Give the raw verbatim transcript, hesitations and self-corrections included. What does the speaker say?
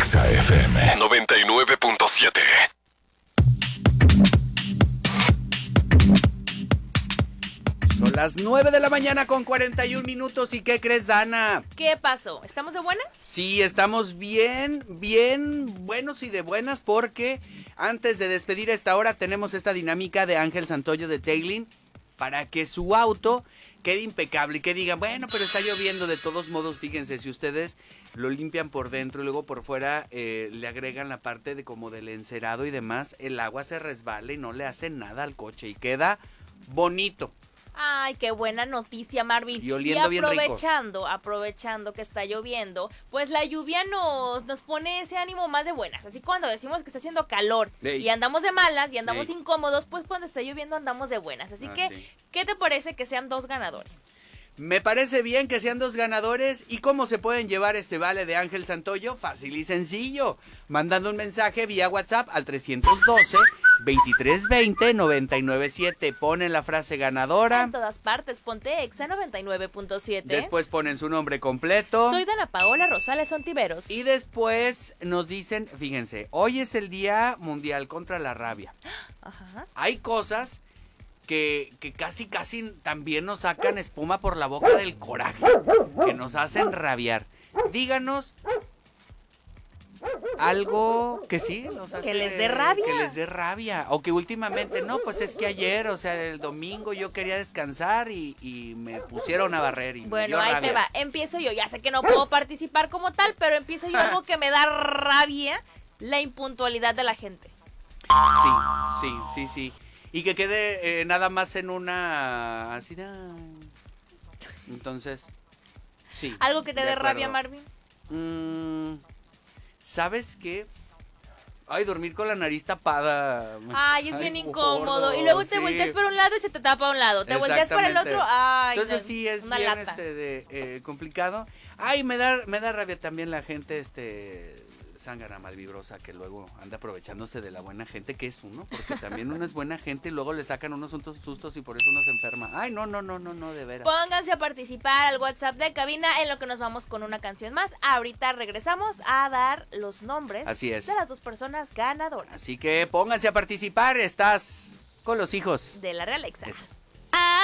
Exa F M noventa y nueve punto siete. Son las nueve de la mañana con cuarenta y un minutos. ¿Y qué crees, Dana? ¿Qué pasó? ¿Estamos de buenas? Sí, estamos bien, bien buenos y de buenas, porque antes de despedir a esta hora tenemos esta dinámica de Ángel Santoyo Detailing para que su auto quede impecable y que digan, bueno, pero está lloviendo. De todos modos, fíjense, si ustedes lo limpian por dentro y luego por fuera eh, le agregan la parte de como del encerado y demás, el agua se resbala y no le hace nada al coche y queda bonito. Ay, qué buena noticia, Marvin. Y oliendo bien rico. aprovechando, aprovechando que está lloviendo, pues la lluvia nos, nos pone ese ánimo más de buenas. Así cuando decimos que está haciendo calor Ey. y andamos de malas y andamos Ey. incómodos, pues cuando está lloviendo andamos de buenas. Así Ah, que, sí. ¿qué te parece que sean dos ganadores? Me parece bien que sean dos ganadores. ¿Y cómo se pueden llevar este vale de Ángel Santoyo? Fácil y sencillo. Mandando un mensaje vía WhatsApp al trescientos doce, veintitrés veinte, noventa y nueve siete. Ponen la frase ganadora. En todas partes, ponte Exa noventa y nueve punto siete. Después ponen su nombre completo. Soy Dana Paola Rosales Ontiveros. Y después nos dicen, fíjense, hoy es el Día Mundial contra la Rabia. Ajá. Hay cosas que, que casi, casi también nos sacan espuma por la boca del coraje, que nos hacen rabiar. Díganos algo que sí nos hace... Que les dé rabia. Que les dé rabia. O que últimamente, no, pues es que ayer, o sea, el domingo yo quería descansar y, y me pusieron a barrer y me Bueno, dio ahí rabia. te va. Empiezo yo. Ya sé que no puedo participar como tal, pero empiezo yo algo que me da rabia, la impuntualidad de la gente. Sí, sí, sí, sí. Y que quede eh, nada más en una... Así, ah. Entonces, sí. ¿Algo que te de dé acuerdo. rabia, Marvin? Mm, ¿sabes qué? Ay, dormir con la nariz tapada. Ay, es bien Ay, incómodo. gordo, Y luego te sí. volteas por un lado y se te tapa un lado. Te volteas por el Exactamente. otro. Ay, Entonces no, sí es una bien lata. este de, eh, complicado. Ay, me da me da rabia también la gente este zángana malvibrosa que luego anda aprovechándose de la buena gente que es uno, porque también uno es buena gente y luego le sacan unos sustos, sustos y por eso uno se enferma. Ay, no, no, no, no, no, de veras. Pónganse a participar al WhatsApp de cabina en lo que nos vamos con una canción más. Ahorita regresamos a dar los nombres Así es. de las dos personas ganadoras Así que pónganse a participar, estás con los hijos. de la Real Exa. Eso. Ah.